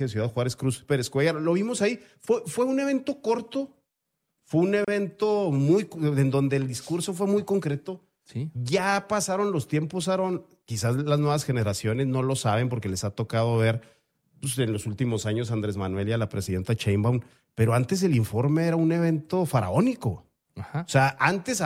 de Ciudad Juárez, Cruz Pérez Cuellar. Lo vimos ahí. Fue un evento corto, fue un evento en donde el discurso fue muy concreto. Sí. Ya pasaron los tiempos, Aaron. Quizás las nuevas generaciones no lo saben porque les ha tocado ver pues, en los últimos años a Andrés Manuel y a la presidenta Sheinbaum, pero antes el informe era un evento faraónico. Ajá. O sea, antes,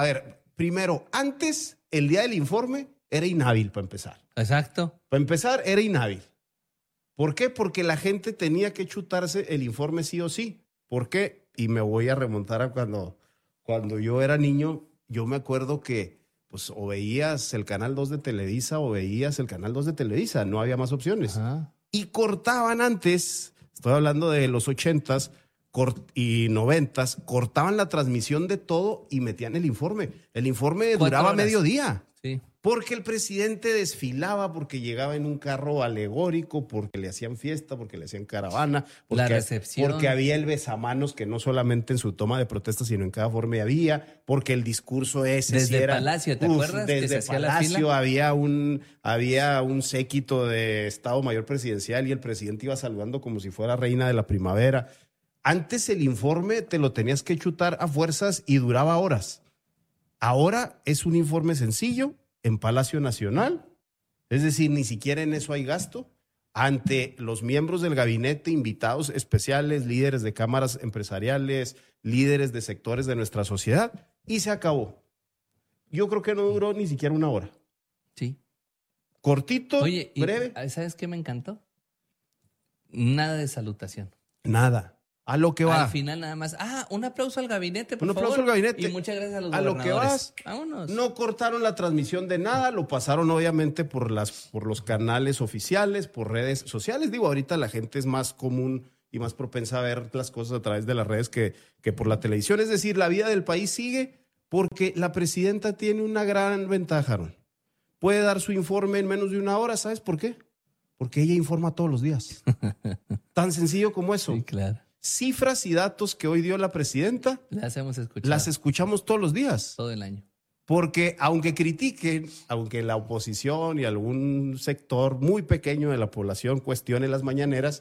antes el día del informe era inhábil para empezar. Exacto. Para empezar, era inhábil. ¿Por qué? Porque la gente tenía que chutarse el informe sí o sí. ¿Por qué? Y me voy a remontar a cuando yo era niño. Yo me acuerdo que pues, o veías el Canal 2 de Televisa o veías el Canal 2 de Televisa. No había más opciones. Ajá. Y cortaban antes, estoy hablando de los 80s y 90s, cortaban la transmisión de todo y metían el informe. El informe duraba mediodía. Sí. Porque el presidente desfilaba, porque llegaba en un carro alegórico, porque le hacían fiesta, porque le hacían caravana, la recepción. Porque había el besamanos que no solamente en su toma de protesta, sino en cada forma había, porque el discurso ese desde sí era, Palacio, ¿te acuerdas? Desde que se hacía Palacio la fila? había un séquito de Estado Mayor Presidencial y el presidente iba saludando como si fuera reina de la primavera. Antes el informe te lo tenías que chutar a fuerzas y duraba horas. Ahora es un informe sencillo en Palacio Nacional, es decir, ni siquiera en eso hay gasto, ante los miembros del gabinete, invitados especiales, líderes de cámaras empresariales, líderes de sectores de nuestra sociedad, y se acabó. Yo creo que no duró ni siquiera una hora. Sí. Cortito, Oye, breve. ¿sabes qué me encantó? Nada de salutación. Nada. A lo que va. Al final nada más. Un aplauso al gabinete, por favor. Un aplauso al gabinete. Y muchas gracias a los a gobernadores. Lo que vas. Vámonos. No cortaron la transmisión de nada, lo pasaron obviamente por los canales oficiales, por redes sociales. Digo, ahorita la gente es más común y más propensa a ver las cosas a través de las redes que por la televisión. Es decir, la vida del país sigue porque la presidenta tiene una gran ventaja, Aaron. Puede dar su informe en menos de una hora. ¿Sabes por qué? Porque ella informa todos los días. Tan sencillo como eso. Sí, claro. Cifras y datos que hoy dio la presidenta, las hemos escuchado. Las escuchamos todos los días. Todo el año. Porque aunque critiquen, aunque la oposición y algún sector muy pequeño de la población cuestione las mañaneras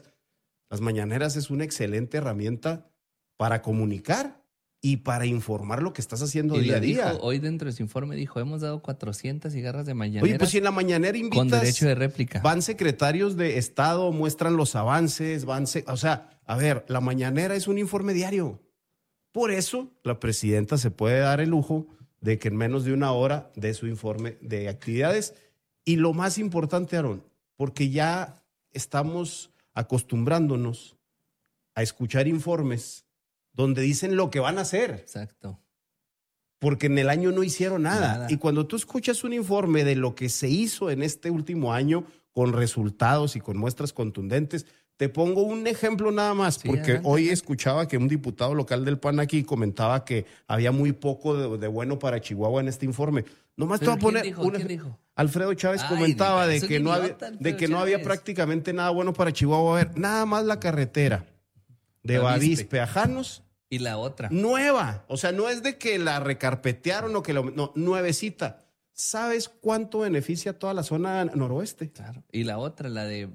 es una excelente herramienta para comunicar y para informar lo que estás haciendo día a día. Hoy dentro de su informe dijo, hemos dado 400 cigarras de mañanera. Oye, pues si en la mañanera invitas... Con derecho de réplica. Van secretarios de Estado, muestran los avances, o sea, a ver, la mañanera es un informe diario. Por eso la presidenta se puede dar el lujo de que en menos de una hora dé su informe de actividades. Y lo más importante, Aaron, porque ya estamos acostumbrándonos a escuchar informes donde dicen lo que van a hacer. Exacto. Porque en el año no hicieron nada. Y cuando tú escuchas un informe de lo que se hizo en este último año con resultados y con muestras contundentes, te pongo un ejemplo nada más, porque adelante. Hoy escuchaba que un diputado local del PAN aquí comentaba que había muy poco de bueno para Chihuahua en este informe. Nomás te voy a poner ¿Quién dijo? Alfredo Chávez comentaba de que no había prácticamente nada bueno para Chihuahua. A ver, nada más la carretera de Bavispe a Janos. Y la otra. Nueva. O sea, no es de que la recarpetearon o que no, nuevecita. ¿Sabes cuánto beneficia a toda la zona noroeste? Claro. Y la otra,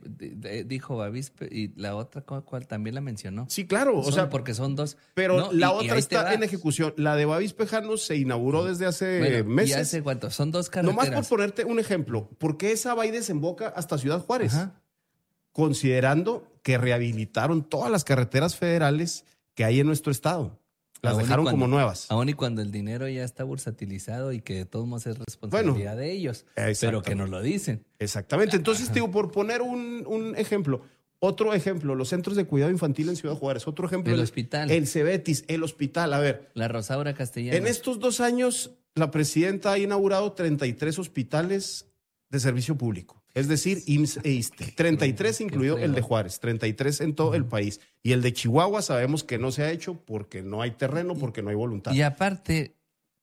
dijo Bavispe, y la otra, ¿cuál también la mencionó? Sí, claro. Porque son dos. Pero la otra está en ejecución. La de Bavispe Janos se inauguró desde hace meses. ¿Y hace cuánto? Son dos carreteras. Nomás por ponerte un ejemplo, porque esa va y desemboca hasta Ciudad Juárez. Ajá. Considerando que rehabilitaron todas las carreteras federales que hay en nuestro estado. Las dejaron como nuevas. Aún y cuando el dinero ya está bursatilizado y que de todos modos es responsabilidad de ellos, pero que no lo dicen. Exactamente. Entonces, digo, por poner un ejemplo, otro ejemplo, los centros de cuidado infantil en Ciudad Juárez, otro ejemplo, el hospital. El Cebetis, el hospital. A ver. La Rosaura Castellana. En estos 2 años, la presidenta ha inaugurado 33 hospitales de servicio público. Es decir, IMSS e ISSSTE. 33 incluido el de Juárez, 33 en todo el país. Y el de Chihuahua sabemos que no se ha hecho porque no hay terreno, porque no hay voluntad. Y aparte,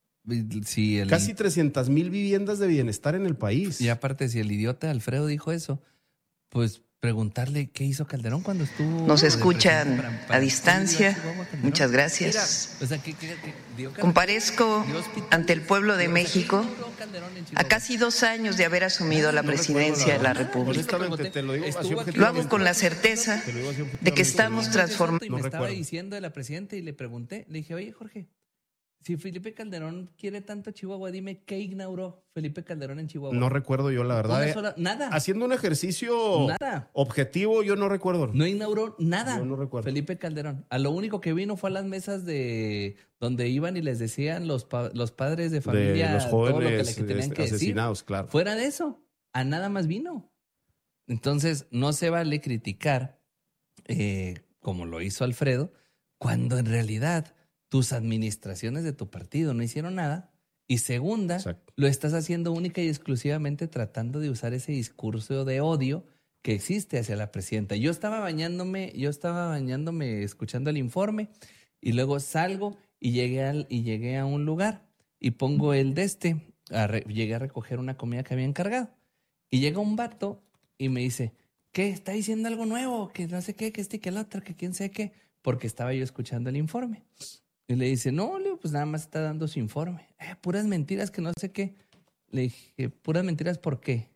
casi 300,000 viviendas de bienestar en el país. Y aparte, si el idiota Alfredo dijo eso, pues preguntarle qué hizo Calderón cuando estuvo... Nos escuchan a distancia. Muchas gracias. Mira, o sea, comparezco ante el pueblo de México a casi 2 años de haber asumido la presidencia de la República. Lo hago con la certeza de que estamos transformando. Y me estaba diciendo de la presidenta y le pregunté, le dije, oye, Jorge, si Felipe Calderón quiere tanto Chihuahua, dime qué inauguró Felipe Calderón en Chihuahua. No recuerdo yo, la verdad. Nada. Haciendo un ejercicio objetivo, yo no recuerdo. No inauguró nada. Yo no recuerdo. Felipe Calderón. A lo único que vino fue a las mesas de donde iban y les decían los padres de familia, de los jóvenes, todo lo que tenían que asesinados, decir. Claro. Fuera de eso, a nada más vino. Entonces, no se vale criticar, como lo hizo Alfredo, cuando en realidad tus administraciones de tu partido no hicieron nada. Y segunda, exacto, lo estás haciendo única y exclusivamente tratando de usar ese discurso de odio que existe hacia la presidenta. Yo estaba bañándome escuchando el informe y luego salgo y llegué a un lugar y pongo llegué a recoger una comida que había encargado. Y llega un vato y me dice, ¿qué? ¿Está diciendo algo nuevo? Que no sé qué, que que el otro, que quién sé qué. Porque estaba yo escuchando el informe. Y le dice, no, Leo, pues nada más está dando su informe. Puras mentiras que no sé qué. Le dije, ¿puras mentiras por qué?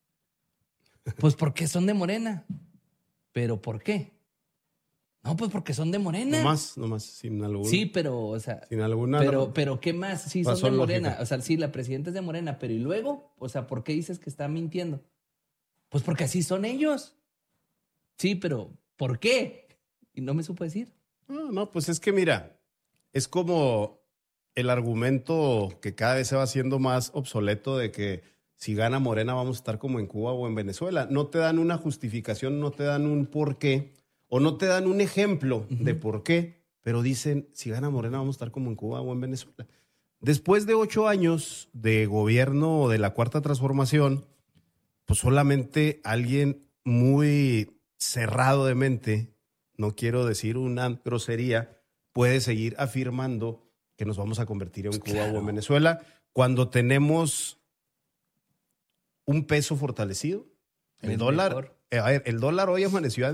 Pues porque son de Morena. ¿Pero por qué? No, pues porque son de Morena. No más, sin alguna. Sí, pero, o sea. Sin alguna. Pero ¿qué más? Sí, son de Morena. Lógica. O sea, sí, la presidenta es de Morena. Pero ¿y luego? O sea, ¿por qué dices que está mintiendo? Pues porque así son ellos. Sí, pero ¿por qué? Y no me supo decir. No, pues es que mira. Es como el argumento que cada vez se va haciendo más obsoleto de que si gana Morena vamos a estar como en Cuba o en Venezuela. No te dan una justificación, no te dan un por qué o no te dan un ejemplo de por qué, pero dicen si gana Morena vamos a estar como en Cuba o en Venezuela. Después de 8 años de gobierno de la Cuarta Transformación, pues solamente alguien muy cerrado de mente, no quiero decir una grosería, puede seguir afirmando que nos vamos a convertir en Cuba o en Venezuela cuando tenemos un peso fortalecido. El dólar hoy amaneció a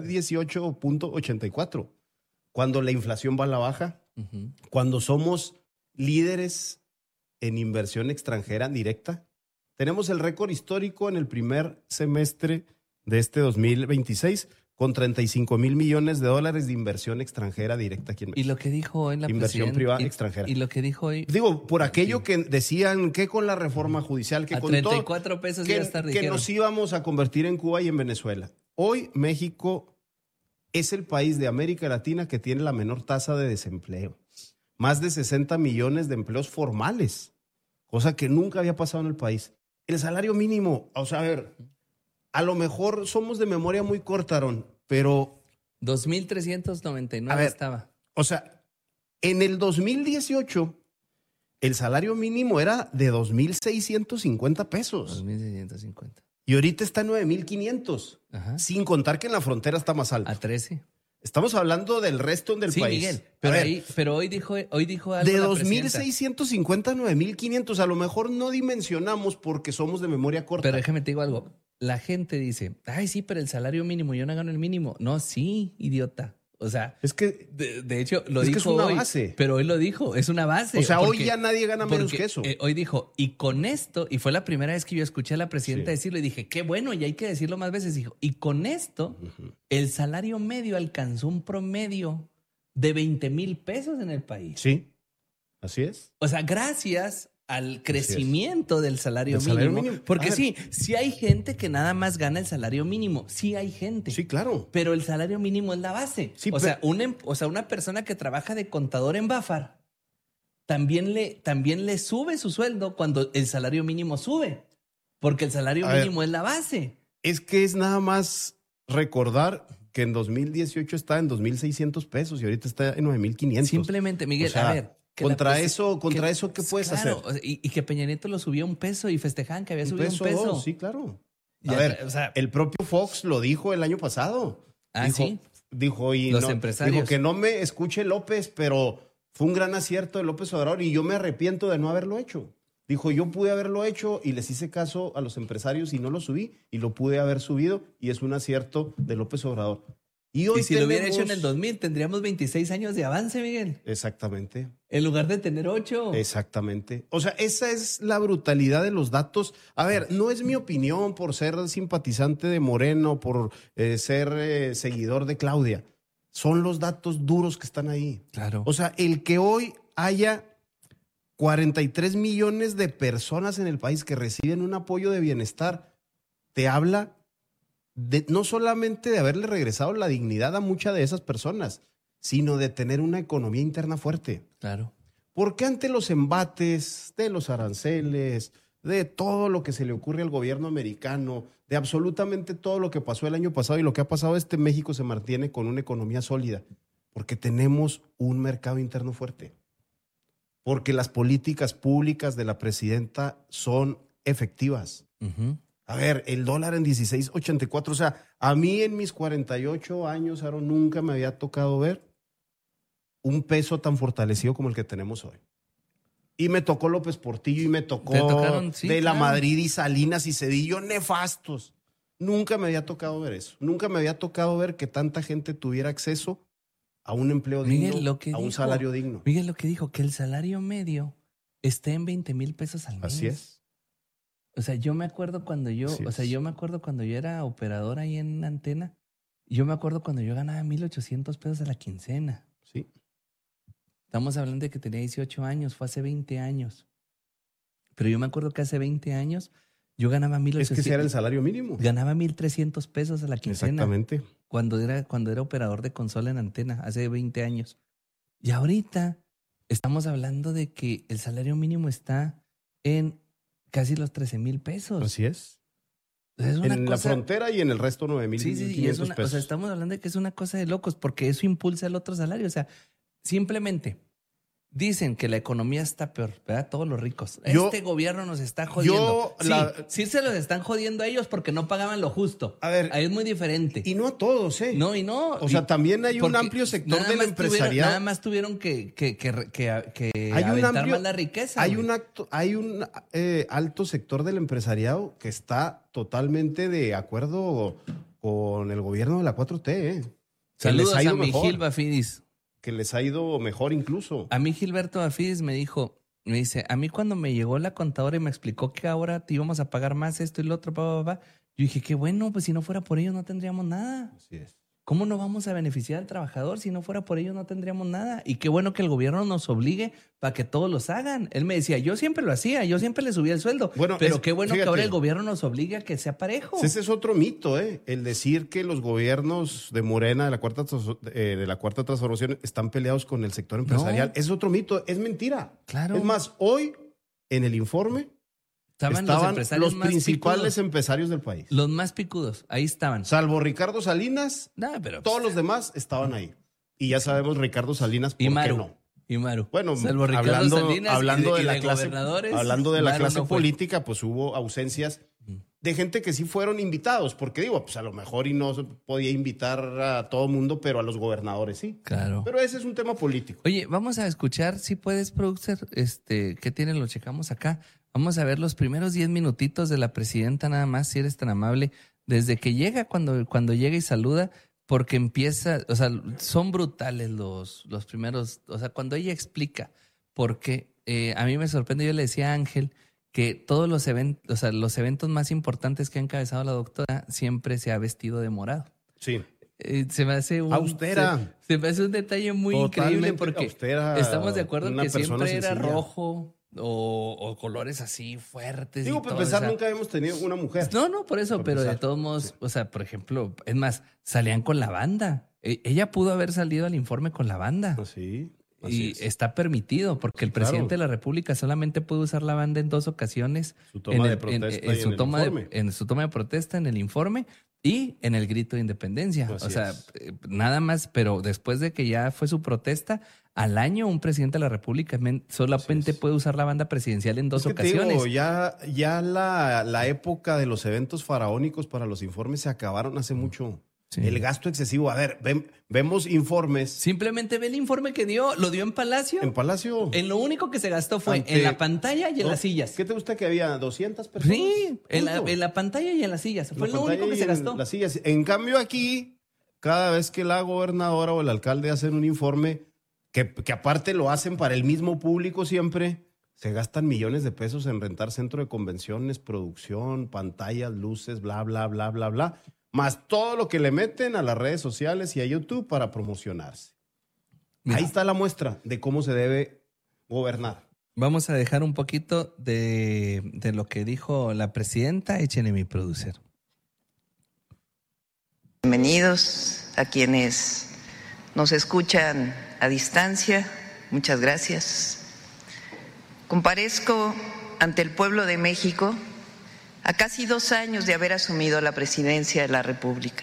18.84. Cuando la inflación va a la baja, cuando somos líderes en inversión extranjera directa, tenemos el récord histórico en el primer semestre de este 2026. Con 35 mil millones de dólares de inversión extranjera directa aquí en México. Y lo que dijo hoy la inversión privada extranjera. Y lo que dijo hoy... Digo, por aquello que decían que con la reforma judicial, que a con 34 todo, pesos ya está que nos íbamos a convertir en Cuba y en Venezuela. Hoy México es el país de América Latina que tiene la menor tasa de desempleo. Más de 60 millones de empleos formales, cosa que nunca había pasado en el país. El salario mínimo, o sea, a ver... A lo mejor somos de memoria muy corta, Aarón, pero... 2,399 estaba. O sea, en el 2018, el salario mínimo era de 2,650 pesos. 2,650. Y ahorita está en 9,500. Sin contar que en la frontera está más alto. A 13. Estamos hablando del resto del país. Miguel, pero hoy dijo algo. De 2,650 a 9,500. A lo mejor no dimensionamos porque somos de memoria corta. Pero déjame te digo algo. La gente dice, ay, sí, pero el salario mínimo, yo no gano el mínimo. No, sí, idiota. O sea, es que de hecho lo dijo que es una hoy, base. Pero hoy lo dijo, es una base. O sea, hoy ya nadie gana menos que eso. Hoy dijo, y con esto, y fue la primera vez que yo escuché a la presidenta decirlo y dije, qué bueno, y hay que decirlo más veces. Dijo, y con esto, el salario medio alcanzó un promedio de 20,000 pesos en el país. Sí, así es. O sea, gracias al crecimiento del salario mínimo. Porque sí hay gente que nada más gana el salario mínimo. Sí hay gente. Sí, claro. Pero el salario mínimo es la base. Sí, o sea, una persona que trabaja de contador en Bafar también le sube su sueldo cuando el salario mínimo sube. Porque el salario mínimo es la base. Es que es nada más recordar que en 2018 está en 2,600 pesos y ahorita está en 9,500. Simplemente, Miguel, a ver. Contra eso, ¿qué puedes hacer? Y que Peña Nieto lo subió $1 y festejaban que había subido $1. Sí, claro. A ver, el propio Fox lo dijo el año pasado. Dijo los empresarios. Dijo que no me escuche López, pero fue un gran acierto de López Obrador y yo me arrepiento de no haberlo hecho. Dijo, yo pude haberlo hecho y les hice caso a los empresarios y no lo subí y lo pude haber subido y es un acierto de López Obrador. Y si lo hubiera hecho en el 2000, tendríamos 26 años de avance, Miguel. Exactamente. En lugar de tener 8. Exactamente. O sea, esa es la brutalidad de los datos. A ver, no es mi opinión por ser simpatizante de Moreno, por ser seguidor de Claudia. Son los datos duros que están ahí. Claro. O sea, el que hoy haya 43 millones de personas en el país que reciben un apoyo de bienestar, te habla no solamente de haberle regresado la dignidad a muchas de esas personas, sino de tener una economía interna fuerte. Claro. Porque ante los embates de los aranceles, de todo lo que se le ocurre al gobierno americano, de absolutamente todo lo que pasó el año pasado y lo que ha pasado, México se mantiene con una economía sólida, porque tenemos un mercado interno fuerte. Porque las políticas públicas de la presidenta son efectivas. Uh-huh. A ver, el dólar en 16.84, o sea, a mí en mis 48 años, Aaron, nunca me había tocado ver un peso tan fortalecido como el que tenemos hoy. Y me tocó López Portillo y me tocó la Madrid y Salinas y Cedillo nefastos. Nunca me había tocado ver eso. Nunca me había tocado ver que tanta gente tuviera acceso a un empleo digno, un salario digno. Miguel, lo que dijo, que el salario medio esté en 20,000 pesos al mes. Así es. O sea, yo me acuerdo cuando yo era operador ahí en Antena, yo me acuerdo cuando yo ganaba 1,800 pesos a la quincena. Sí. Estamos hablando de que tenía 18 años, fue hace 20 años. Pero yo me acuerdo que hace 20 años yo ganaba 1,800. Es que ese era el salario mínimo. Ganaba 1,300 pesos a la quincena. Exactamente. Cuando era operador de consola en Antena, hace 20 años. Y ahorita estamos hablando de que el salario mínimo está en casi los 13,000 pesos. Así es. Es una en cosa... la frontera y en el resto 9,500 pesos. O sea, estamos hablando de que es una cosa de locos porque eso impulsa el otro salario. O sea, simplemente dicen que la economía está peor, ¿verdad? Todos los ricos. Este gobierno nos está jodiendo. Sí se los están jodiendo a ellos porque no pagaban lo justo. A ver. Ahí es muy diferente. Y no a todos, ¿eh? No, y no. O sea, también hay un amplio sector del empresariado. Nada más tuvieron que aventar más la riqueza. Hay un alto sector del empresariado que está totalmente de acuerdo con el gobierno de la 4T, ¿eh? Saludos a mi Gil Bafidis. Que les ha ido mejor incluso. A mí Gilberto Bafidis me dice, a mí cuando me llegó la contadora y me explicó que ahora te íbamos a pagar más esto y lo otro, yo dije, qué bueno, pues si no fuera por ellos no tendríamos nada. Así es. ¿Cómo no vamos a beneficiar al trabajador? Si no fuera por ellos no tendríamos nada. Y qué bueno que el gobierno nos obligue para que todos los hagan. Él me decía, yo siempre lo hacía, yo siempre le subía el sueldo. Bueno, pero qué bueno que ahora el gobierno nos obligue a que sea parejo. Ese es otro mito, el decir que los gobiernos de Morena, de la Cuarta Transformación, están peleados con el sector empresarial. No. Es otro mito, es mentira. Claro. Es más, hoy en el informe estaban los principales empresarios del país. Los más picudos, ahí estaban. Salvo Ricardo Salinas, todos los demás estaban ahí. Y ya sabemos Ricardo Salinas, ¿por qué no? Y Maru. Bueno, salvo Ricardo Salinas hablando y de la clase, hablando de la clase no política, pues hubo ausencias de gente que sí fueron invitados, porque digo, pues a lo mejor y no podía invitar a todo mundo, pero a los gobernadores sí. Claro. Pero ese es un tema político. Oye, vamos a escuchar, si puedes, producer, ¿qué tiene? Lo checamos acá. Vamos a ver los primeros 10 minutitos de la presidenta nada más, si eres tan amable, desde que llega, cuando llega y saluda, porque empieza, o sea, son brutales los primeros, o sea, cuando ella explica, porque a mí me sorprende, yo le decía a Ángel que todos los eventos, o sea, los eventos más importantes que ha encabezado la doctora siempre se ha vestido de morado. Sí. Se me hace austera. Se me hace un detalle muy increíble porque austera, estamos de acuerdo que siempre era rojo o colores así fuertes. Digo, para empezar, nunca hemos tenido una mujer. No, por eso, pero de todos modos, o sea, por ejemplo, es más, salían con la banda. Ella pudo haber salido al informe con la banda. Sí. Y está permitido, porque el presidente de la República solamente puede usar la banda en 2 ocasiones. Su toma de protesta en su toma de protesta, en el informe y en el grito de independencia. Nada más, pero después de que ya fue su protesta, al año un presidente de la República solamente puede usar la banda presidencial en 2 ocasiones. Digo, ya la época de los eventos faraónicos para los informes se acabaron hace mucho. Sí. El gasto excesivo. A ver, vemos informes. Simplemente ve el informe que dio. Lo dio en Palacio. En Palacio. En lo único que se gastó fue en la pantalla y en las sillas. ¿Qué te gusta que había? ¿200 personas? Sí, en la pantalla y en las sillas. Fue lo único que se gastó. Las sillas. En cambio aquí, cada vez que la gobernadora o el alcalde hacen un informe, que aparte lo hacen para el mismo público siempre, se gastan millones de pesos en rentar centro de convenciones, producción, pantallas, luces, bla, bla, bla, bla, bla. Más todo lo que le meten a las redes sociales y a YouTube para promocionarse. Mira, ahí está la muestra de cómo se debe gobernar. Vamos a dejar un poquito de lo que dijo la presidenta. Échenle mi producer. Bienvenidos a quienes nos escuchan a distancia. Muchas gracias. Comparezco ante el pueblo de México a casi 2 años de haber asumido la presidencia de la República.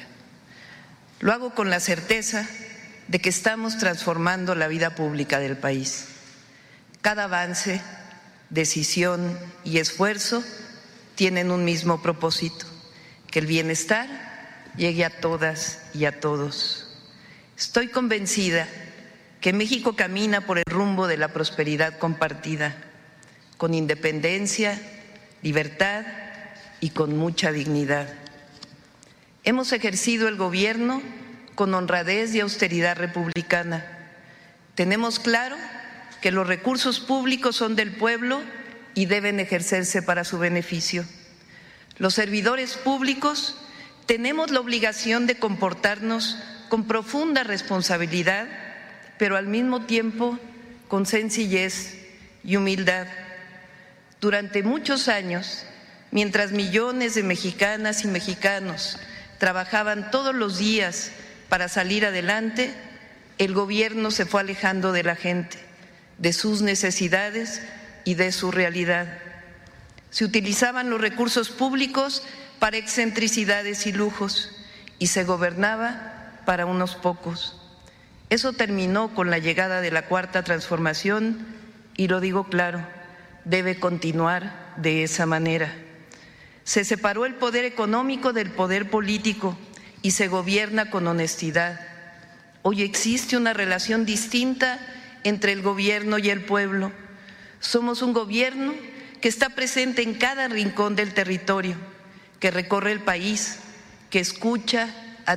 Lo hago con la certeza de que estamos transformando la vida pública del país. Cada avance, decisión y esfuerzo tienen un mismo propósito: que el bienestar llegue a todas y a todos. Estoy convencida que México camina por el rumbo de la prosperidad compartida, con independencia, libertad y con mucha dignidad. Hemos ejercido el gobierno con honradez y austeridad republicana. Tenemos claro que los recursos públicos son del pueblo y deben ejercerse para su beneficio. Los servidores públicos tenemos la obligación de comportarnos con profunda responsabilidad, pero al mismo tiempo con sencillez y humildad. Durante muchos años, mientras millones de mexicanas y mexicanos trabajaban todos los días para salir adelante, el gobierno se fue alejando de la gente, de sus necesidades y de su realidad. Se utilizaban los recursos públicos para excentricidades y lujos y se gobernaba para unos pocos. Eso terminó con la llegada de la Cuarta Transformación y lo digo claro, debe continuar de esa manera. Se separó el poder económico del poder político y se gobierna con honestidad. Hoy existe una relación distinta entre el gobierno y el pueblo. Somos un gobierno que está presente en cada rincón del territorio, que recorre el país, que escucha,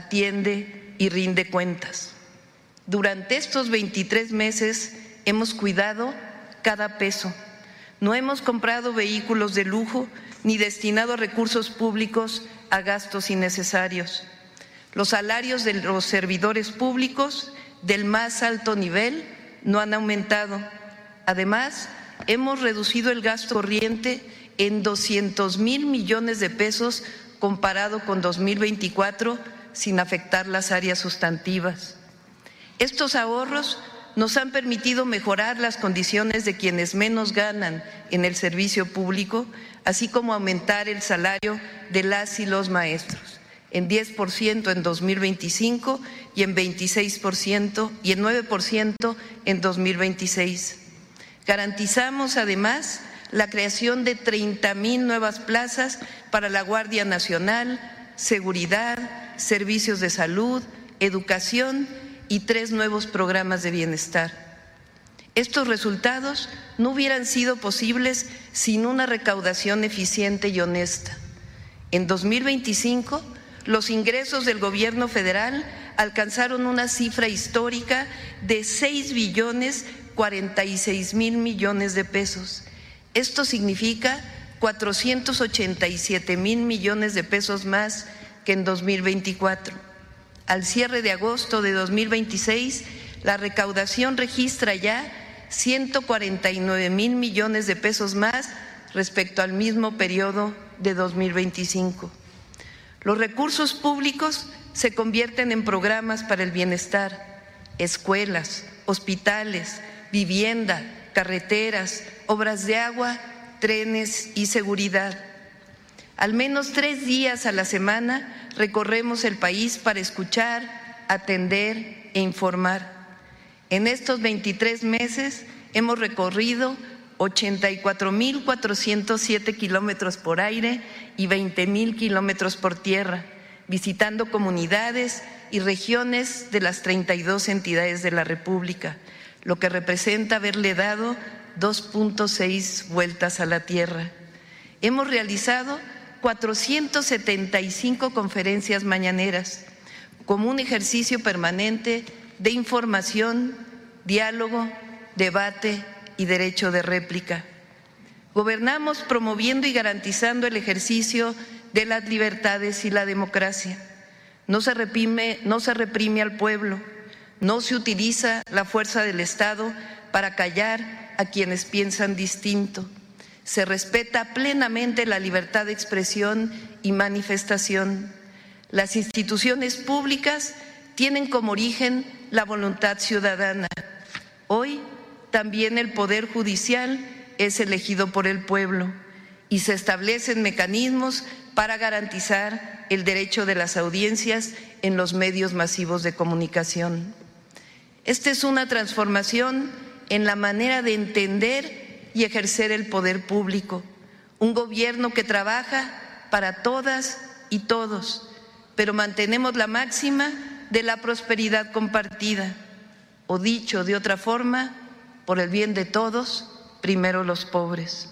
atiende y rinde cuentas. Durante estos 23 meses hemos cuidado cada peso. No hemos comprado vehículos de lujo ni destinado recursos públicos a gastos innecesarios. Los salarios de los servidores públicos del más alto nivel no han aumentado. Además, hemos reducido el gasto corriente en 200,000 millones de pesos comparado con 2024, sin afectar las áreas sustantivas. Estos ahorros nos han permitido mejorar las condiciones de quienes menos ganan en el servicio público, así como aumentar el salario de las y los maestros en 10% en 2025 y en 26% y en 9% en 2026. Garantizamos además la creación de 30,000 nuevas plazas para la Guardia Nacional, seguridad, servicios de salud, educación y 3 nuevos programas de bienestar. Estos resultados no hubieran sido posibles sin una recaudación eficiente y honesta. En 2025, los ingresos del gobierno federal alcanzaron una cifra histórica de 6,46 billones de pesos. Esto significa 487,000 millones de pesos más que en 2024. Al cierre de agosto de 2026, la recaudación registra ya 149,000 millones de pesos más respecto al mismo periodo de 2025. Los recursos públicos se convierten en programas para el bienestar, escuelas, hospitales, vivienda, carreteras, obras de agua, trenes y seguridad. Al menos 3 días a la semana recorremos el país para escuchar, atender e informar. En estos 23 meses hemos recorrido 84,407 kilómetros por aire y 20,000 kilómetros por tierra, visitando comunidades y regiones de las 32 entidades de la República, lo que representa haberle dado 2.6 vueltas a la Tierra. Hemos realizado 475 conferencias mañaneras como un ejercicio permanente de información, diálogo, debate y derecho de réplica. Gobernamos promoviendo y garantizando el ejercicio de las libertades y la democracia. No se reprime al pueblo, no se utiliza la fuerza del Estado para callar a quienes piensan distinto. Se respeta plenamente la libertad de expresión y manifestación. Las instituciones públicas tienen como origen la voluntad ciudadana. Hoy también el Poder Judicial es elegido por el pueblo y se establecen mecanismos para garantizar el derecho de las audiencias en los medios masivos de comunicación. Esta es una transformación en la manera de entender y ejercer el poder público, un gobierno que trabaja para todas y todos, pero mantenemos la máxima de la prosperidad compartida, o dicho de otra forma, por el bien de todos, primero los pobres.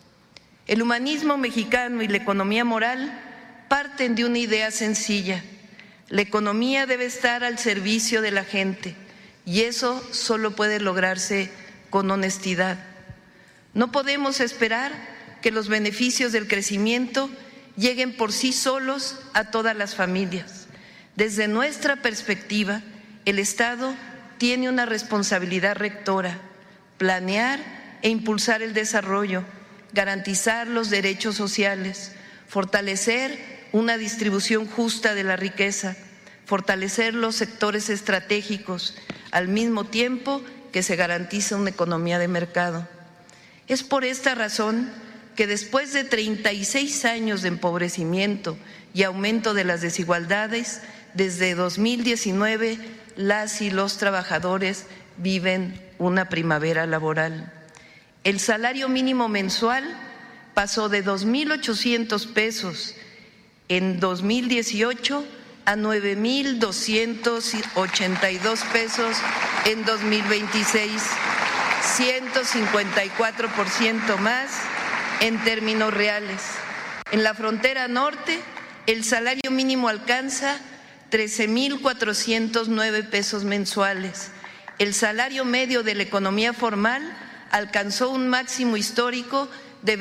El humanismo mexicano y la economía moral parten de una idea sencilla: la economía debe estar al servicio de la gente y eso solo puede lograrse con honestidad. No podemos esperar que los beneficios del crecimiento lleguen por sí solos a todas las familias. Desde nuestra perspectiva, el Estado tiene una responsabilidad rectora: planear e impulsar el desarrollo, garantizar los derechos sociales, fortalecer una distribución justa de la riqueza, fortalecer los sectores estratégicos, al mismo tiempo que se garantiza una economía de mercado. Es por esta razón que después de 36 años de empobrecimiento y aumento de las desigualdades, desde 2019 las y los trabajadores viven una primavera laboral. El salario mínimo mensual pasó de 2.800 pesos en 2018 a 9.282 pesos en 2026, 154% más en términos reales. En la frontera norte, el salario mínimo alcanza 13.409 pesos mensuales. El salario medio de la economía formal alcanzó un máximo histórico de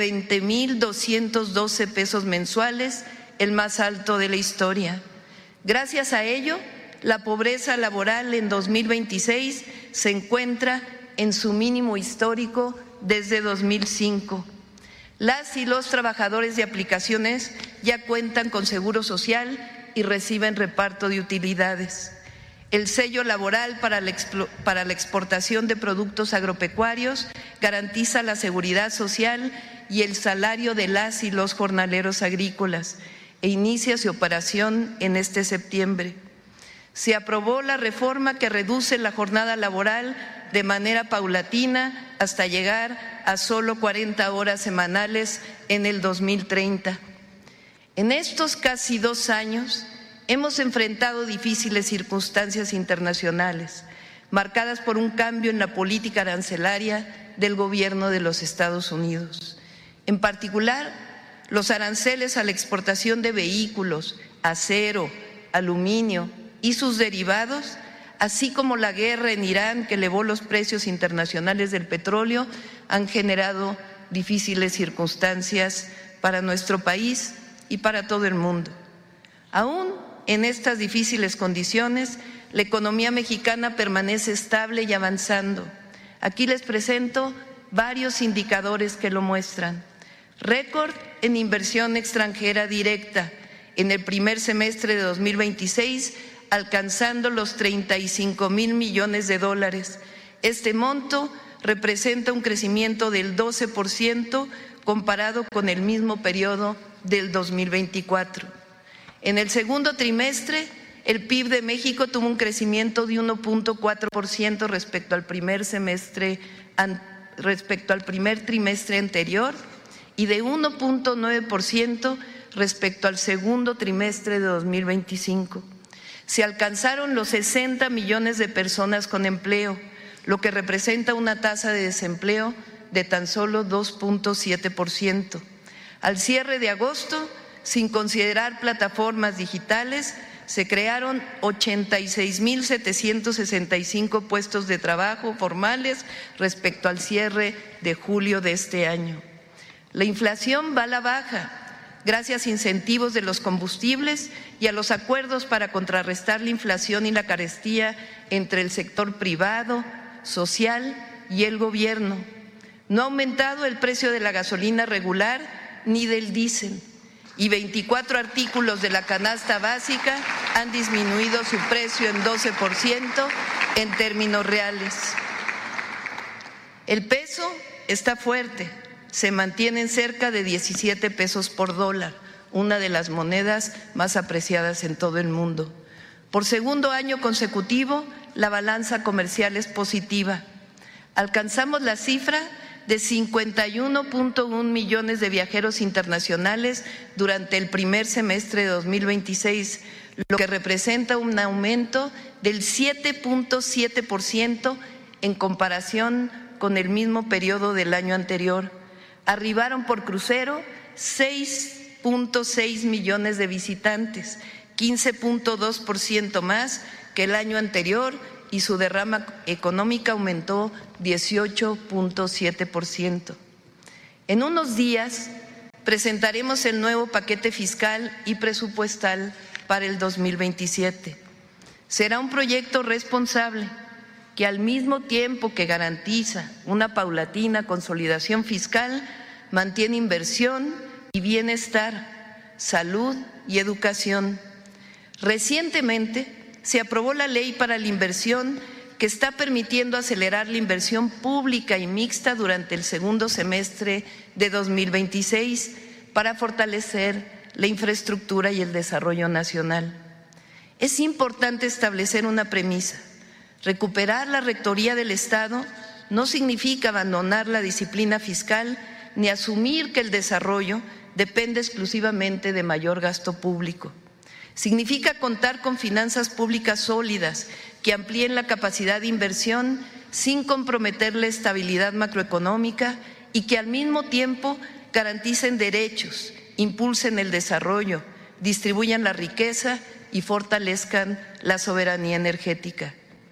20.212 pesos mensuales, el más alto de la historia. Gracias a ello, la pobreza laboral en 2026 se encuentra en su mínimo histórico desde 2005. Las y los trabajadores de aplicaciones ya cuentan con seguro social y reciben reparto de utilidades. El sello laboral para la exportación de productos agropecuarios garantiza la seguridad social y el salario de las y los jornaleros agrícolas e inicia su operación en este septiembre. Se aprobó la reforma que reduce la jornada laboral de manera paulatina hasta llegar a solo 40 horas semanales en el 2030. En estos casi 2 años hemos enfrentado difíciles circunstancias internacionales, marcadas por un cambio en la política arancelaria del gobierno de los Estados Unidos. En particular, los aranceles a la exportación de vehículos, acero, aluminio y sus derivados, así como la guerra en Irán que elevó los precios internacionales del petróleo, han generado difíciles circunstancias para nuestro país y para todo el mundo. Aún en estas difíciles condiciones, la economía mexicana permanece estable y avanzando. Aquí les presento varios indicadores que lo muestran. Récord en inversión extranjera directa en el primer semestre de 2026, alcanzando los 35,000 millones de dólares. Este monto representa un crecimiento del 12% comparado con el mismo periodo del 2024. En el segundo trimestre, el PIB de México tuvo un crecimiento de 1.4% respecto al primer trimestre anterior y de 1.9% respecto al segundo trimestre de 2025. Se alcanzaron los 60 millones de personas con empleo, lo que representa una tasa de desempleo de tan solo 2.7%. Al cierre de agosto, sin considerar plataformas digitales, se crearon 86.765 puestos de trabajo formales respecto al cierre de julio de este año. La inflación va a la baja, gracias a incentivos de los combustibles y a los acuerdos para contrarrestar la inflación y la carestía entre el sector privado, social y el gobierno. No ha aumentado el precio de la gasolina regular ni del diésel, y 24 artículos de la canasta básica han disminuido su precio en 12% en términos reales. El peso está fuerte, se mantiene en cerca de 17 pesos por dólar, una de las monedas más apreciadas en todo el mundo. Por segundo año consecutivo, la balanza comercial es positiva. Alcanzamos la cifra de 51.1 millones de viajeros internacionales durante el primer semestre de 2026, lo que representa un aumento del 7.7% en comparación con el mismo periodo del año anterior. Arribaron por crucero 6.6 millones de visitantes, 15.2% más que el año anterior, y su derrama económica aumentó 18.7%. En unos días presentaremos el nuevo paquete fiscal y presupuestal para el 2027. Será un proyecto responsable que, al mismo tiempo que garantiza una paulatina consolidación fiscal, mantiene inversión y bienestar, salud y educación. Recientemente se aprobó la Ley para la Inversión, que está permitiendo acelerar la inversión pública y mixta durante el segundo semestre de 2026 para fortalecer la infraestructura y el desarrollo nacional. Es importante establecer una premisa: recuperar la rectoría del Estado no significa abandonar la disciplina fiscal ni asumir que el desarrollo depende exclusivamente de mayor gasto público. Significa contar con finanzas públicas sólidas que amplíen la capacidad de inversión sin comprometer la estabilidad macroeconómica y que al mismo tiempo garanticen derechos, impulsen el desarrollo, distribuyan la riqueza y fortalezcan la soberanía energética.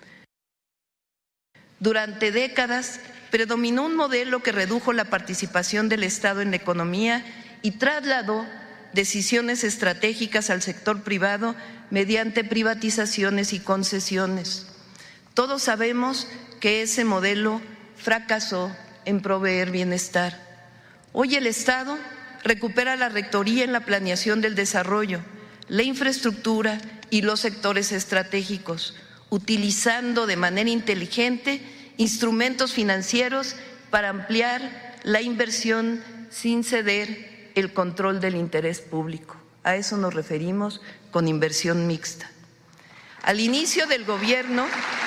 Durante décadas predominó un modelo que redujo la participación del Estado en la economía y trasladó decisiones estratégicas al sector privado mediante privatizaciones y concesiones. Todos sabemos que ese modelo fracasó en proveer bienestar. Hoy el Estado recupera la rectoría en la planeación del desarrollo, la infraestructura y los sectores estratégicos, utilizando de manera inteligente instrumentos financieros para ampliar la inversión sin ceder el control del interés público. A eso nos referimos con inversión mixta. Al inicio del gobierno,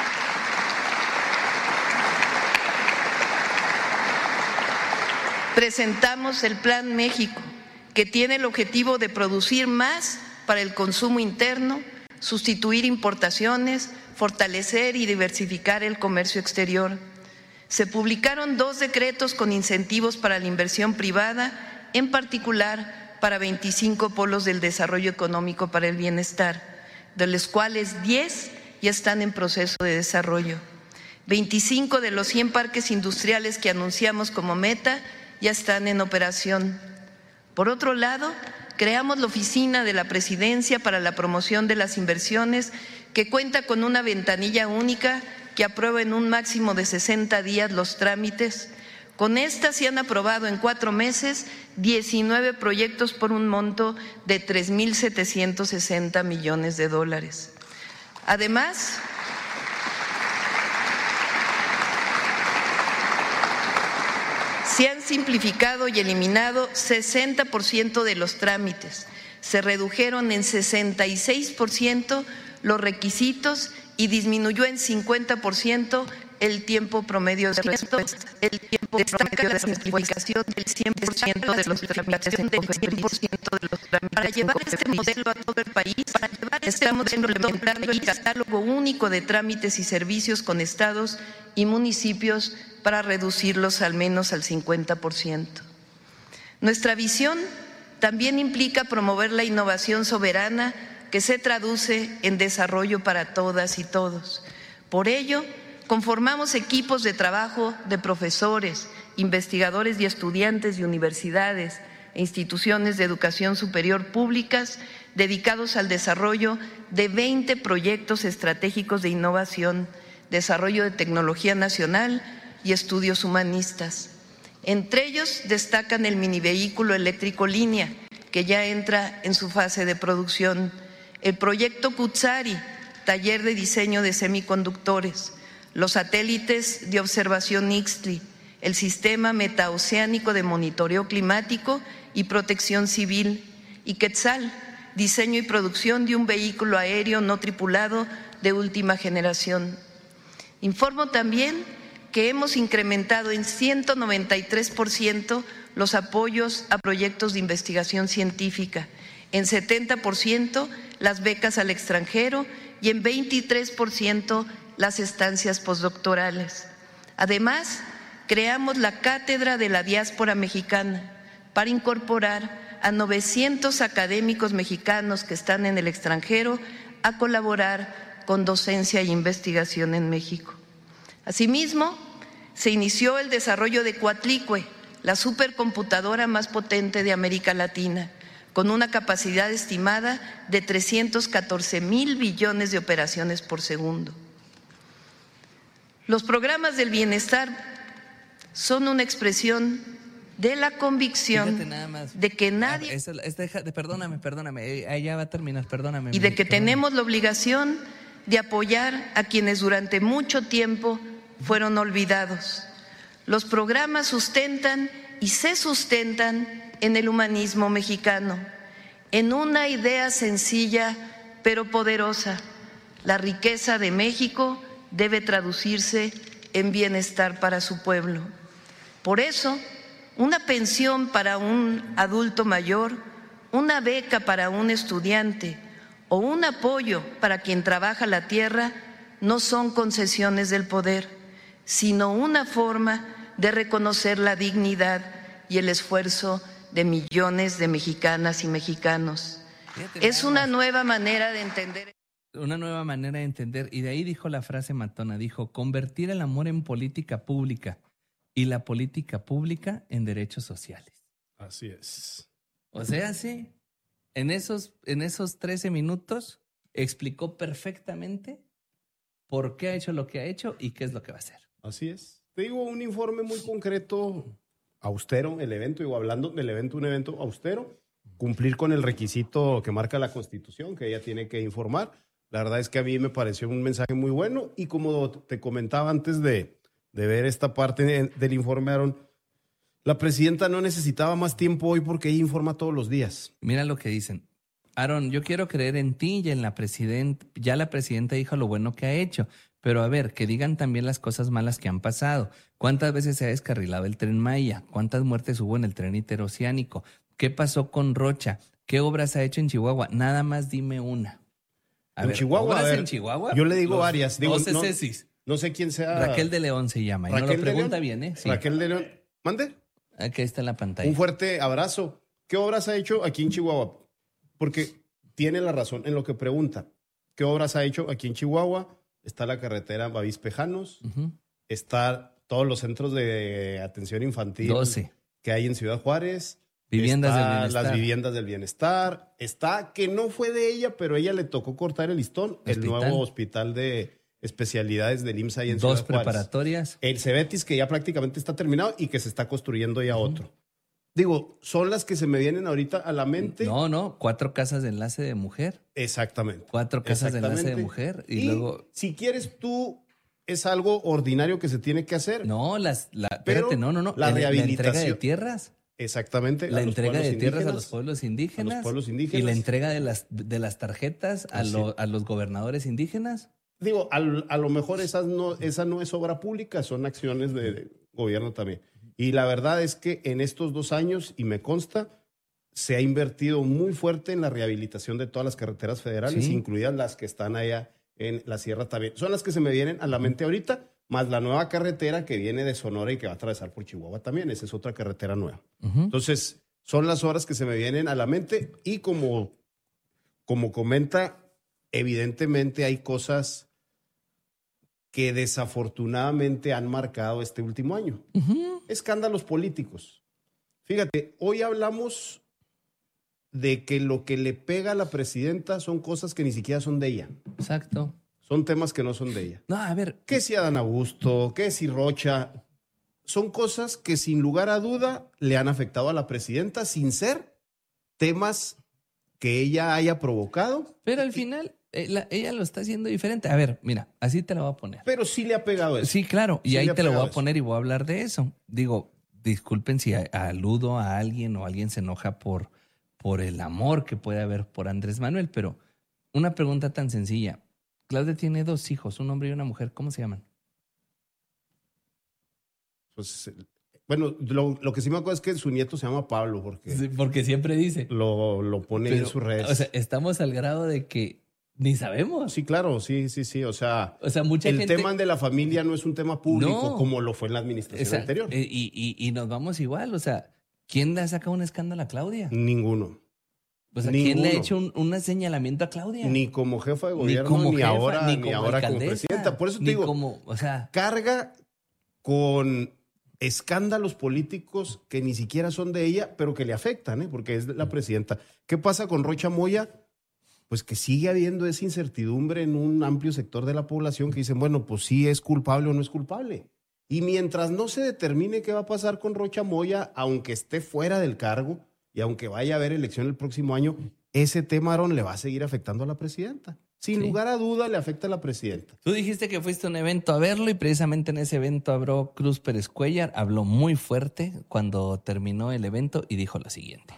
presentamos el Plan México, que tiene el objetivo de producir más para el consumo interno, sustituir importaciones, fortalecer y diversificar el comercio exterior. Se publicaron 2 decretos con incentivos para la inversión privada, en particular para 25 polos del desarrollo económico para el bienestar, de los cuales 10 ya están en proceso de desarrollo. 25 de los 100 parques industriales que anunciamos como meta ya están en operación. Por otro lado, creamos la Oficina de la Presidencia para la Promoción de las Inversiones, que cuenta con una ventanilla única que aprueba en un máximo de 60 días los trámites. Con esta se han aprobado en 4 meses 19 proyectos por un monto de 3.760 millones de dólares. Además, se han simplificado y eliminado 60% de los trámites, se redujeron en 66% los requisitos y disminuyó en 50% el tiempo promedio de respuesta. destaca la simplificación del 100% de los trámites en COFEPRIS. Para llevar este modelo a todo el país, estamos implementando el catálogo único de trámites y servicios con estados y municipios para reducirlos al menos al 50%. Nuestra visión también implica promover la innovación soberana que se traduce en desarrollo para todas y todos. Por ello, conformamos equipos de trabajo de profesores, investigadores y estudiantes de universidades e instituciones de educación superior públicas dedicados al desarrollo de 20 proyectos estratégicos de innovación, desarrollo de tecnología nacional y estudios humanistas. Entre ellos destacan el minivehículo eléctrico línea, que ya entra en su fase de producción, el proyecto Cutzari, taller de diseño de semiconductores, los satélites de observación Ixtli, el sistema metaoceánico de monitoreo climático y protección civil, y Quetzal, diseño y producción de un vehículo aéreo no tripulado de última generación. Informo también que hemos incrementado en 193% los apoyos a proyectos de investigación científica, en 70% las becas al extranjero y en 23% las estancias postdoctorales. Además, creamos la Cátedra de la Diáspora Mexicana para incorporar a 900 académicos mexicanos que están en el extranjero a colaborar con docencia e investigación en México. Asimismo, se inició el desarrollo de Coatlicue, la supercomputadora más potente de América Latina, con una capacidad estimada de 314,000 billones de operaciones por segundo. Los programas del bienestar son una expresión de la convicción de que nadie… Perdóname, ahí ya va a terminar, perdóname. Y de que tenemos la obligación de apoyar a quienes durante mucho tiempo fueron olvidados. Los programas sustentan y se sustentan en el humanismo mexicano, en una idea sencilla pero poderosa: la riqueza de México debe traducirse en bienestar para su pueblo. Por eso, una pensión para un adulto mayor, una beca para un estudiante o un apoyo para quien trabaja la tierra no son concesiones del poder, sino una forma de reconocer la dignidad y el esfuerzo de millones de mexicanas y mexicanos. Es una nueva manera de entender. Una nueva manera de entender, y de ahí dijo la frase matona, dijo: convertir el amor en política pública y la política pública en derechos sociales. Así es. O sea, sí, en esos 13 minutos explicó perfectamente por qué ha hecho lo que ha hecho y qué es lo que va a hacer. Así es. Te digo, un informe muy concreto, austero, el evento, digo, hablando del evento, un evento austero, cumplir con el requisito que marca la Constitución, que ella tiene que informar. La verdad es que a mí me pareció un mensaje muy bueno, y como te comentaba antes de ver esta parte del informe, Aaron, la presidenta no necesitaba más tiempo hoy porque ella informa todos los días. Mira lo que dicen. Aaron, yo quiero creer en ti y en la presidenta. Ya la presidenta dijo lo bueno que ha hecho, pero a ver, que digan también las cosas malas que han pasado. ¿Cuántas veces se ha descarrilado el Tren Maya? ¿Cuántas muertes hubo en el tren interoceánico? ¿Qué pasó con Rocha? ¿Qué obras ha hecho en Chihuahua? Nada más dime una. En Chihuahua, en Chihuahua? Yo le digo varias. Digo, no sé quién sea. Raquel de León se llama. Y no lo pregunta bien, ¿eh? Sí. Raquel de León. ¿Mande? Aquí está en la pantalla. Un fuerte abrazo. ¿Qué obras ha hecho aquí en Chihuahua? Porque tiene la razón en lo que pregunta. ¿Qué obras ha hecho aquí en Chihuahua? Está la carretera Bavispe-Janos. Está todos los centros de atención infantil 12 que hay en Ciudad Juárez. Viviendas del bienestar. Las viviendas del bienestar. Está, que no fue de ella, pero ella le tocó cortar el listón, el nuevo hospital de especialidades del IMSS ahí en Ciudad Juárez. 2 preparatorias. El Cebetis, que ya prácticamente está terminado y que se está construyendo ya otro. Digo, son las que se me vienen ahorita a la mente. No, 4 casas de enlace de mujer. Exactamente. 4 casas de enlace de mujer. Y luego, si quieres tú, es algo ordinario que se tiene que hacer. No, La rehabilitación. La entrega de tierras. Exactamente. La entrega de tierras a los pueblos indígenas. Y la entrega de las tarjetas a los gobernadores indígenas. Digo, a lo mejor esa no es obra pública, son acciones de gobierno también. Y la verdad es que en estos 2 años, y me consta, se ha invertido muy fuerte en la rehabilitación de todas las carreteras federales, incluidas las que están allá en la sierra también. Son las que se me vienen a la mente ahorita, más la nueva carretera que viene de Sonora y que va a atravesar por Chihuahua también. Esa es otra carretera nueva. Entonces, son las horas que se me vienen a la mente y como comenta, evidentemente hay cosas que desafortunadamente han marcado este último año. Escándalos políticos. Fíjate, hoy hablamos de que lo que le pega a la presidenta son cosas que ni siquiera son de ella. Exacto. Son temas que no son de ella. No, a ver. Que si Adán Augusto, que si Rocha. Son cosas que sin lugar a duda le han afectado a la presidenta sin ser temas que ella haya provocado. Pero al final ella lo está haciendo diferente. A ver, mira, así te lo voy a poner. Pero sí le ha pegado eso. Sí, claro. Y sí ahí te lo voy a poner y voy a hablar de eso. Digo, disculpen si aludo a alguien o alguien se enoja por el amor que puede haber por Andrés Manuel, pero una pregunta tan sencilla. Claudia tiene 2 hijos, un hombre y una mujer. ¿Cómo se llaman? Pues, bueno, lo que sí me acuerdo es que su nieto se llama Pablo, porque, sí, porque siempre dice. Lo pone en sus redes. O sea, estamos al grado de que ni sabemos. Sí, claro, sí. O sea mucha gente... El tema de la familia no es un tema público como lo fue en la administración anterior. Y nos vamos igual, o sea, ¿quién le ha sacado un escándalo a Claudia? Ninguno. O sea, ¿quién le ha hecho un señalamiento a Claudia? Ni como jefa de gobierno, ni ahora como presidenta. Por eso te digo, carga con escándalos políticos que ni siquiera son de ella, pero que le afectan, porque es la presidenta. ¿Qué pasa con Rocha Moya? Pues que sigue habiendo esa incertidumbre en un amplio sector de la población que dicen, bueno, pues sí es culpable o no es culpable. Y mientras no se determine qué va a pasar con Rocha Moya, aunque esté fuera del cargo y aunque vaya a haber elección el próximo año, ese tema, Aaron, le va a seguir afectando a la presidenta. Sin lugar a duda le afecta a la presidenta. Tú dijiste que fuiste a un evento a verlo y precisamente en ese evento habló Cruz Pérez Cuéllar, habló muy fuerte cuando terminó el evento y dijo lo siguiente.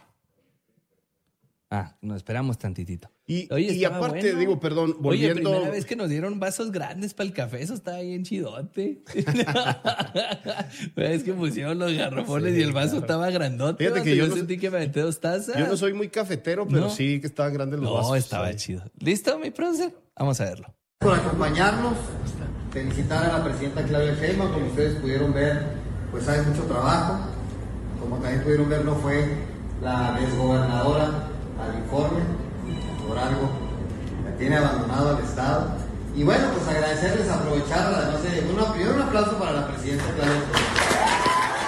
Nos esperamos tantitito. Y aparte, bueno. Digo, perdón, volviendo... Oye, primera vez que nos dieron vasos grandes para el café, eso estaba bien chidote. Es que pusieron los garrafones y el vaso estaba grandote. Fíjate que yo sentí que me metí 2 tazas. Yo no soy muy cafetero, pero sí que estaban grandes los vasos. No, estaba chido. ¿Listo, mi producer? Vamos a verlo. Por acompañarnos, felicitar a la presidenta Claudia Sheinbaum. Como ustedes pudieron ver, pues hay mucho trabajo. Como también pudieron ver, no fue la desgobernadora al informe, por algo me tiene abandonado al Estado. Y bueno, pues agradecerles, aprovechar, además primero un aplauso para la presidenta Claudia Sheinbaum.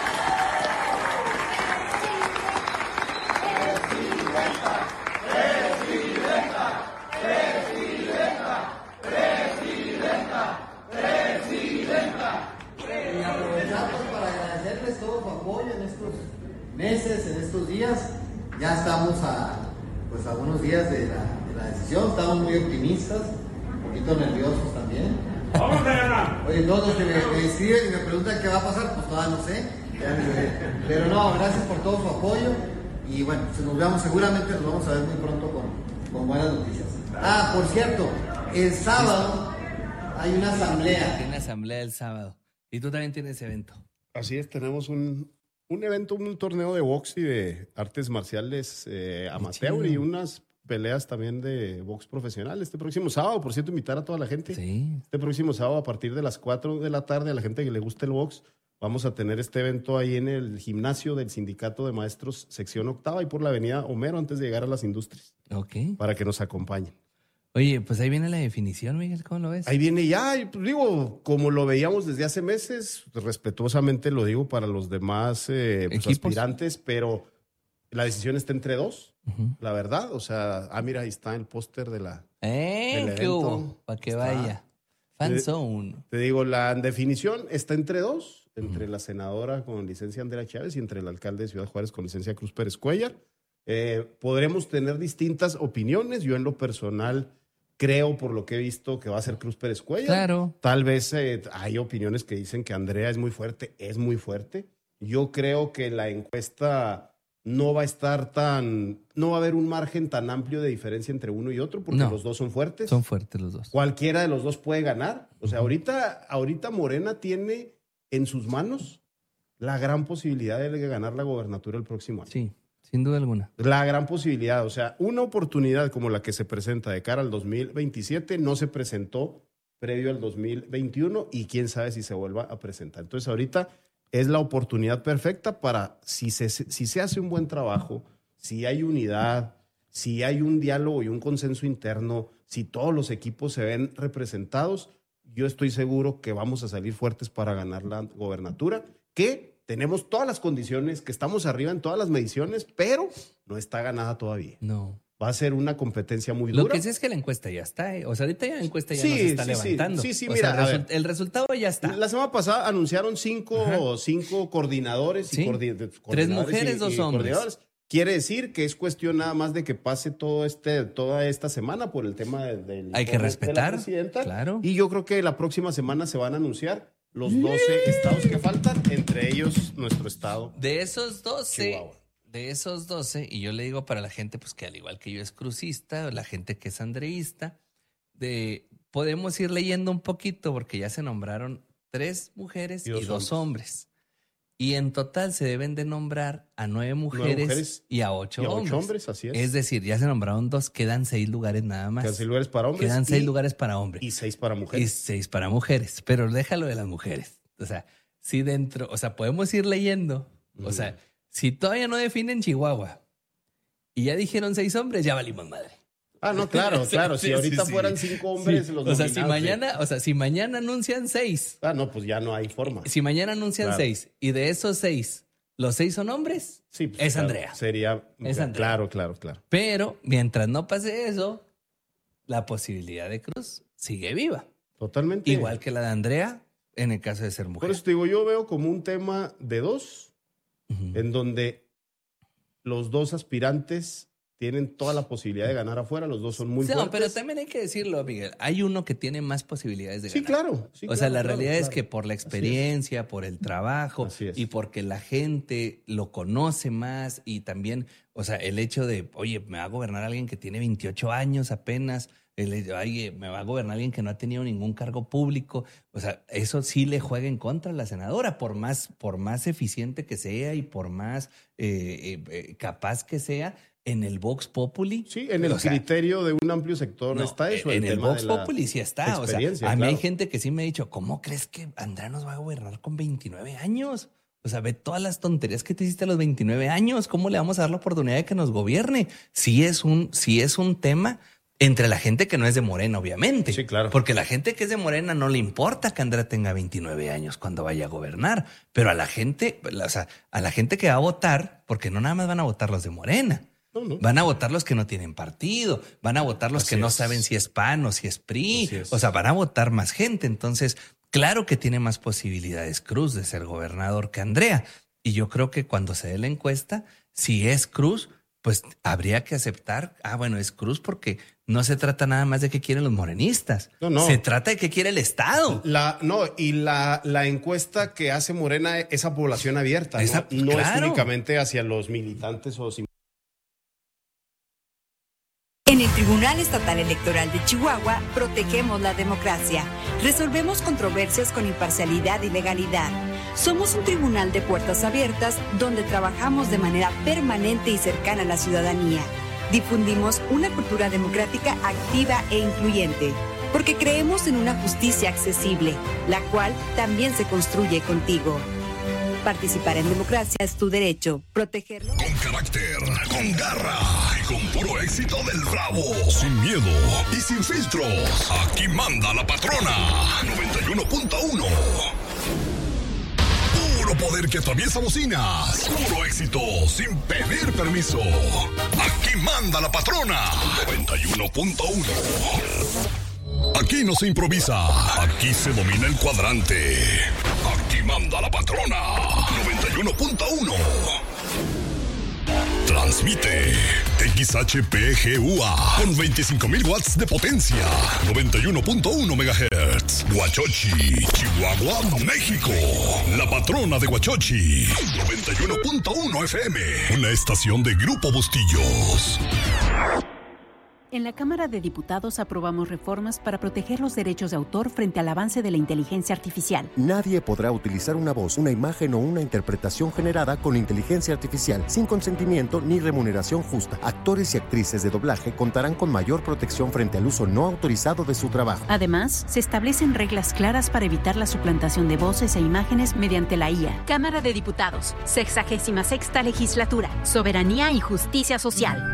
Y aprovecharlos para agradecerles todo su apoyo en estos meses, en estos días. Ya estamos a unos días de la decisión, estamos muy optimistas, un poquito nerviosos también. Oye, todos los que me escriben y me preguntan qué va a pasar, pues todavía no sé. Pero no, gracias por todo su apoyo y bueno, seguramente nos vamos a ver muy pronto con buenas noticias. Por cierto, el sábado hay una asamblea. Tiene asamblea el sábado. Y tú también tienes evento. Así es, tenemos un evento, un torneo de box y de artes marciales amateur y unas peleas también de box profesional este próximo sábado. Por cierto, invitar a toda la gente. Sí. Este próximo sábado a partir de las 4 de la tarde, a la gente que le guste el box, vamos a tener este evento ahí en el gimnasio del Sindicato de Maestros, sección 8, y por la avenida Homero, antes de llegar a las Industrias. Ok. Para que nos acompañen. Oye, pues ahí viene la definición, Miguel, ¿cómo lo ves? Ahí viene ya, pues digo, como lo veíamos desde hace meses, respetuosamente lo digo para los demás aspirantes, pero la decisión está entre 2, la verdad. O sea, mira, ahí está el póster del evento. ¿Qué hubo? Para que vaya. Fanzone. Te digo, la definición está entre 2, entre la senadora con licencia Andrea Chávez y entre el alcalde de Ciudad Juárez con licencia Cruz Pérez Cuéllar. Podremos tener distintas opiniones. Yo en lo personal creo, por lo que he visto, que va a ser Cruz Pérez Cuéllar. Claro. Tal vez hay opiniones que dicen que Andrea es muy fuerte. Yo creo que la encuesta no va a haber un margen tan amplio de diferencia entre uno y otro, porque los dos son fuertes. Son fuertes los dos. Cualquiera de los dos puede ganar. O sea, ahorita Morena tiene en sus manos la gran posibilidad de ganar la gobernatura el próximo año. Sí, sin duda alguna. La gran posibilidad, o sea, una oportunidad como la que se presenta de cara al 2027 no se presentó previo al 2021 y quién sabe si se vuelva a presentar. Entonces ahorita es la oportunidad perfecta para, si se hace un buen trabajo, si hay unidad, si hay un diálogo y un consenso interno, si todos los equipos se ven representados, yo estoy seguro que vamos a salir fuertes para ganar la gobernatura, que tenemos todas las condiciones, que estamos arriba en todas las mediciones, pero no está ganada todavía. No. Va a ser una competencia muy dura. Lo que sí es que la encuesta ya está, ¿eh? O sea, ahorita ya la encuesta ya no se está levantando. Sí, o mira, sea, el resultado ya está. La semana pasada anunciaron cinco coordinadores. ¿Sí? Coordinadores 3 mujeres, 2 hombres. Quiere decir que es cuestión nada más de que pase toda esta semana por el tema del hay que respetar, de la presidenta. Claro. Y yo creo que la próxima semana se van a anunciar los 12 estados que faltan, entre ellos nuestro estado. De esos 12, Chihuahua. Y yo le digo para la gente pues que al igual que yo es crucista, la gente que es andreísta, podemos ir leyendo un poquito porque ya se nombraron 3 mujeres y 2 hombres. Y en total se deben de nombrar a 9 mujeres y a 8 hombres. Así es. Es decir, ya se nombraron 2, quedan 6 lugares nada más. Quedan 6 lugares para hombres. Quedan 6 lugares para hombres. Y 6 para mujeres. Y 6 para mujeres. Pero déjalo de las mujeres. O sea, si podemos ir leyendo. O sea, si todavía no definen Chihuahua y ya dijeron 6 hombres, ya valimos madre. Ah, no, claro. Si ahorita fueran 5 hombres, los nominados. Si mañana anuncian 6. Ah, no, pues ya no hay forma. Si mañana anuncian 6 y de esos 6, los 6 son hombres, sí, pues, es claro, Andrea. Es Andrea. Claro. Pero mientras no pase eso, la posibilidad de Cruz sigue viva. Totalmente. Igual que la de Andrea, en el caso de ser mujer. Por eso te digo, yo veo como un tema de 2, en donde los 2 aspirantes tienen toda la posibilidad de ganar afuera, los 2 son muy fuertes. No, pero también hay que decirlo, Miguel, hay uno que tiene más posibilidades de ganar. Sí, claro. La realidad es que por la experiencia, por el trabajo y porque la gente lo conoce más y también, o sea, el hecho de, oye, me va a gobernar alguien que tiene 28 años apenas, oye, me va a gobernar alguien que no ha tenido ningún cargo público, o sea, eso sí le juega en contra a la senadora, por más eficiente que sea y por más capaz que sea. En el Vox Populi. Sí, en el criterio de un amplio sector está eso. En el Vox Populi sí está. O sea, a mí hay gente que sí me ha dicho, ¿cómo crees que Andrea nos va a gobernar con 29 años? O sea, ve todas las tonterías que te hiciste a los 29 años. ¿Cómo le vamos a dar la oportunidad de que nos gobierne? Sí es un tema entre la gente que no es de Morena, obviamente. Sí, claro. Porque la gente que es de Morena no le importa que Andrea tenga 29 años cuando vaya a gobernar. Pero a la gente que va a votar, porque no nada más van a votar los de Morena. No. Van a votar los que no tienen partido, van a votar los que no saben si es PAN o si es PRI, o sea, van a votar más gente. Entonces, claro que tiene más posibilidades Cruz de ser gobernador que Andrea. Y yo creo que cuando se dé la encuesta, si es Cruz, pues habría que aceptar, bueno, es Cruz porque no se trata nada más de qué quieren los morenistas. No. Se trata de qué quiere el Estado. La encuesta que hace Morena es a población abierta, no es únicamente hacia los militantes o En el Tribunal Estatal Electoral de Chihuahua protegemos la democracia, resolvemos controversias con imparcialidad y legalidad. Somos un tribunal de puertas abiertas donde trabajamos de manera permanente y cercana a la ciudadanía. Difundimos una cultura democrática activa e incluyente, porque creemos en una justicia accesible, la cual también se construye contigo. Participar en democracia es tu derecho. Protegerlo. Con carácter, con garra y con puro éxito del Bravo. Sin miedo y sin filtros. Aquí manda la patrona. 91.1. Puro poder que atraviesa bocinas. Puro éxito sin pedir permiso. Aquí manda la patrona. 91.1. Aquí no se improvisa, aquí se domina el cuadrante. Aquí manda la patrona. 91.1. Transmite XHPGUA con 25,000 watts de potencia. 91.1 MHz. Huachochi, Chihuahua, México. La patrona de Huachochi. 91.1 FM. Una estación de Grupo Bustillos. En la Cámara de Diputados aprobamos reformas para proteger los derechos de autor frente al avance de la inteligencia artificial. Nadie podrá utilizar una voz, una imagen o una interpretación generada con inteligencia artificial sin consentimiento ni remuneración justa. Actores y actrices de doblaje contarán con mayor protección frente al uso no autorizado de su trabajo. Además, se establecen reglas claras para evitar la suplantación de voces e imágenes mediante la IA. Cámara de Diputados, 66ª Legislatura, Soberanía y Justicia Social.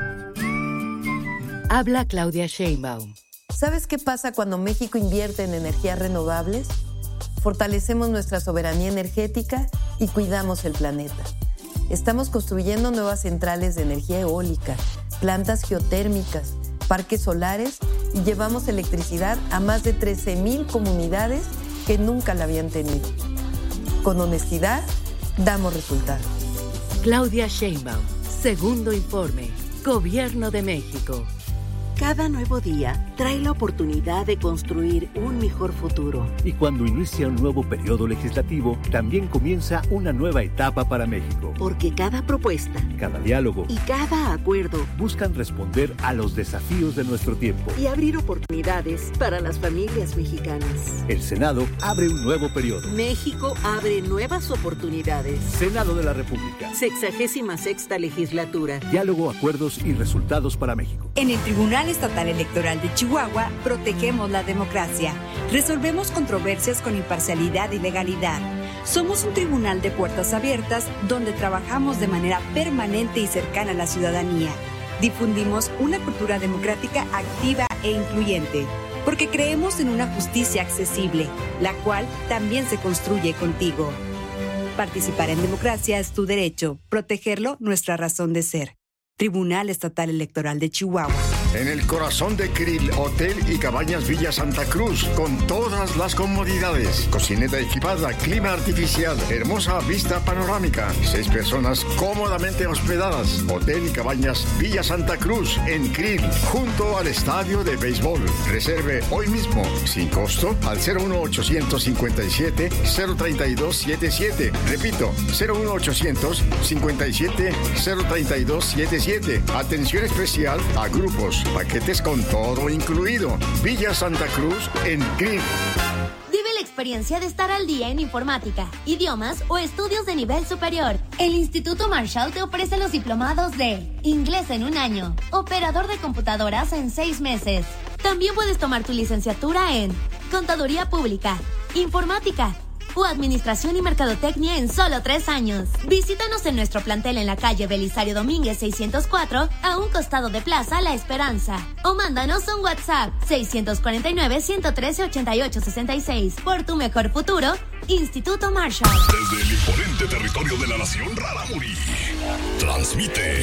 Habla Claudia Sheinbaum. ¿Sabes qué pasa cuando México invierte en energías renovables? Fortalecemos nuestra soberanía energética y cuidamos el planeta. Estamos construyendo nuevas centrales de energía eólica, plantas geotérmicas, parques solares y llevamos electricidad a más de 13,000 comunidades que nunca la habían tenido. Con honestidad, damos resultados. Claudia Sheinbaum, segundo informe, Gobierno de México. Cada nuevo día trae la oportunidad de construir un mejor futuro. Y cuando inicia un nuevo periodo legislativo, también comienza una nueva etapa para México. Porque cada propuesta, cada diálogo y cada acuerdo buscan responder a los desafíos de nuestro tiempo y abrir oportunidades para las familias mexicanas. El Senado abre un nuevo periodo. México abre nuevas oportunidades. Senado de la República. 66ª Legislatura. Diálogo, acuerdos y resultados para México. En el Tribunal Estatal Electoral de Chihuahua, protegemos la democracia. Resolvemos controversias con imparcialidad y legalidad. Somos un tribunal de puertas abiertas donde trabajamos de manera permanente y cercana a la ciudadanía. Difundimos una cultura democrática activa e incluyente, porque creemos en una justicia accesible, la cual también se construye contigo. Participar en democracia es tu derecho, protegerlo nuestra razón de ser. Tribunal Estatal Electoral de Chihuahua. En el corazón de Krill, Hotel y Cabañas Villa Santa Cruz, con todas las comodidades. Cocineta equipada, clima artificial, hermosa vista panorámica. 6 personas cómodamente hospedadas. Hotel y Cabañas Villa Santa Cruz, en Krill, junto al estadio de béisbol. Reserve hoy mismo, sin costo, al 01857-03277. Repito, 01857-03277. Atención especial a grupos, paquetes con todo incluido. Villa Santa Cruz en Krill. Vive la experiencia de estar al día en informática, idiomas o estudios de nivel superior. El Instituto Marshall te ofrece los diplomados de Inglés en 1 año, Operador de computadoras en 6 meses. También puedes tomar tu licenciatura en Contaduría Pública, Informática o Administración y Mercadotecnia en solo 3 años. Visítanos en nuestro plantel en la calle Belisario Domínguez 604, a un costado de Plaza La Esperanza. O mándanos un WhatsApp 649-113-8866. Por tu mejor futuro, Instituto Marshall. Desde el imponente territorio de la nación Rarámuri, transmite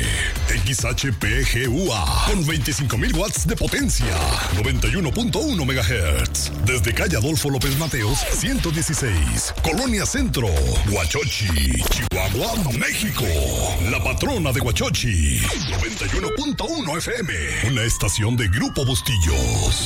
XHPGUA con 25,000 watts de potencia, 91.1 MHz. Desde calle Adolfo López Mateos, 116. Colonia Centro, Huachochi, Chihuahua, México. La patrona de Huachochi, 91.1 FM. Una estación de Grupo Bustillos.